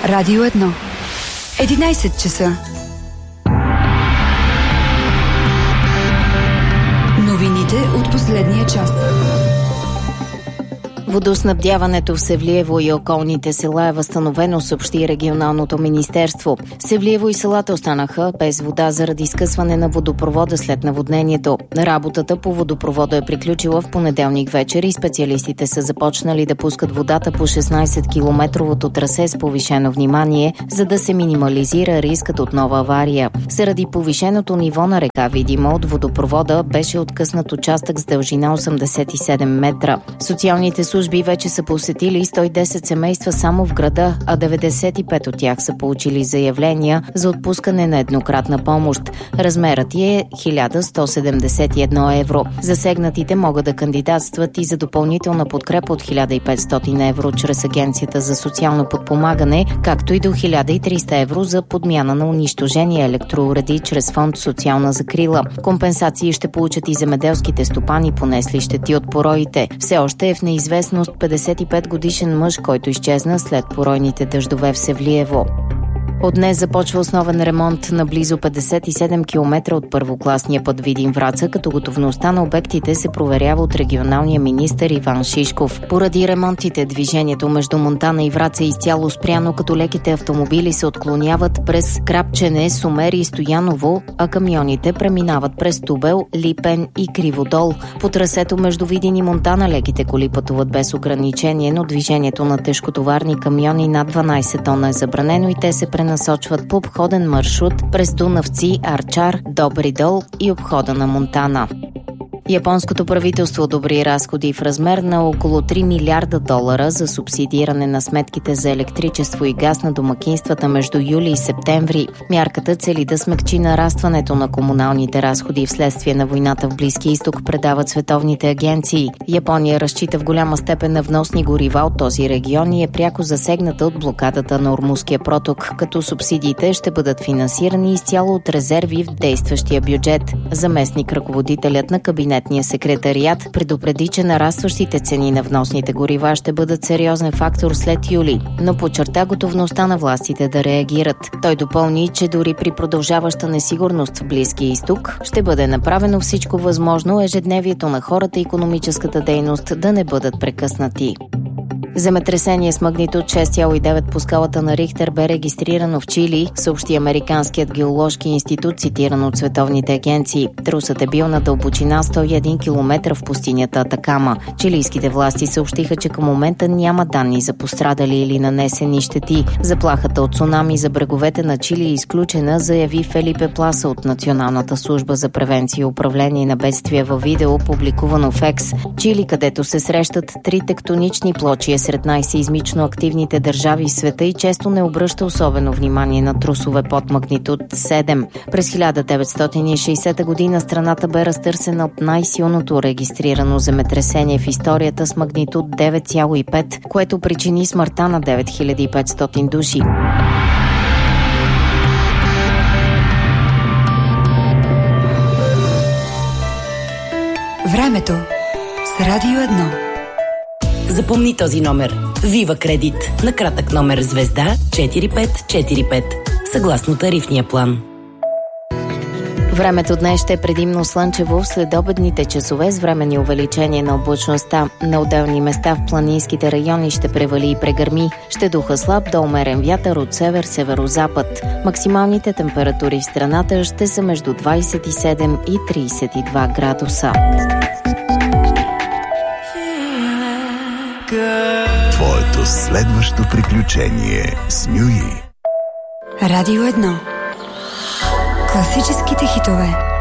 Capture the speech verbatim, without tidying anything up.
Радио едно. единайсет часа. Новините от последния час. Водоснабдяването в Севлиево и околните села е възстановено, съобщи регионалното министерство. Севлиево и селата останаха без вода заради скъсване на водопровода след наводнението. Работата по водопровода е приключила в понеделник вечер и специалистите са започнали да пускат водата по шестнайсет-километровото трасе с повишено внимание, за да се минимализира рискът от нова авария. Заради повишеното ниво на река Видима от водопровода беше откъснат участък с дължина осемдесет и седем метра. Социалните служби вече са посетили сто и десет семейства само в града, а деветдесет и пет от тях са получили заявления за отпускане на еднократна помощ. Размерът е хиляда сто седемдесет и едно евро. Засегнатите могат да кандидатстват и за допълнителна подкрепа от хиляда и петстотин евро чрез Агенцията за социално подпомагане, както и до хиляда и триста евро за подмяна на унищожени електроуреди чрез фонд социална закрила. Компенсации ще получат и земеделските стопани, понесли щети от пороите. Все още е в неизвестност петдесет и пет годишен мъж, който изчезна след поройните дъждове в Севлиево. От днес започва основен ремонт на близо петдесет и седем километра от първокласния път Видин-Враца, като готовността на обектите се проверява от регионалния министър Иван Шишков. Поради ремонтите, движението между Монтана и Враца е изцяло спряно, като леките автомобили се отклоняват през Крапчене, Сумер и Стояново, а камионите преминават през Тубел, Липен и Криводол. По трасето между Видин и Монтана леките коли пътуват без ограничение, но движението на тежкотоварни камиони над дванайсет тона е забранено и те се пренасочват насочват по обходен маршрут през Дунавци, Арчар, Добри дол и обхода на Монтана. Японското правителство одобри разходи в размер на около три милиарда долара за субсидиране на сметките за електричество и газ на домакинствата между юли и септември. Мярката цели да смекчи нарастването на комуналните разходи вследствие на войната в Близкия изток, предават световните агенции. Япония разчита в голяма степен на вносни горива от този регион и е пряко засегната от блокадата на Ормузския проток, като субсидиите ще бъдат финансирани изцяло от резерви в действащия бюджет. Заместник ръководителят на кабинет Кабинетния секретариат предупреди, че нарастващите цени на вносните горива ще бъдат сериозен фактор след юли, но подчерта готовността на властите да реагират. Той допълни, че дори при продължаваща несигурност в Близкия изток ще бъде направено всичко възможно ежедневието на хората и икономическата дейност да не бъдат прекъснати. Земетресение с магнитуд шест цяло и девет по скалата на Рихтер бе регистрирано в Чили, съобщи Американският геоложки институт, цитиран от световните агенции. Трусът е бил на дълбочина сто и един километра в пустинята Атакама. Чилийските власти съобщиха, че към момента няма данни за пострадали или нанесени щети. Заплахата от цунами за бреговете на Чили е изключена, заяви Фелипе Пласа от Националната служба за превенция и управление на бедствия във видео, публикувано в Екс. Чили, където се срещат три тектонични плочи, е сред най-сеизмично активните държави в света и често не обръща особено внимание на трусове под магнитуд седем. През хиляда деветстотин и шейсета година страната бе разтърсена от най-силното регистрирано земетресение в историята с магнитуд девет цяло и пет, което причини смъртта на девет хиляди и петстотин души. Времето с Радио едно. Запомни този номер. Вива Кредит. На кратък номер звезда четири пет четири пет. Съгласно тарифния план. Времето днес ще е предимно слънчево в следобедните часове с временни увеличение на облачността. На отделни места в планинските райони ще превали и прегърми. Ще духа слаб до умерен вятър от север-северозапад. Максималните температури в страната ще са между двайсет и седем и трийсет и два градуса. Твоето следващо приключение с Нюи. Радио едно. Класическите хитове.